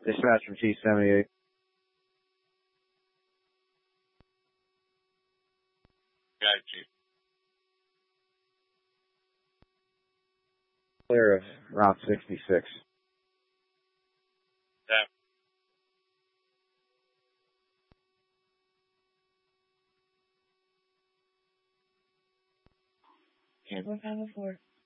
Dispatch from T-78. Got it, Chief. Clear of Route 66. Yeah. Airport 504.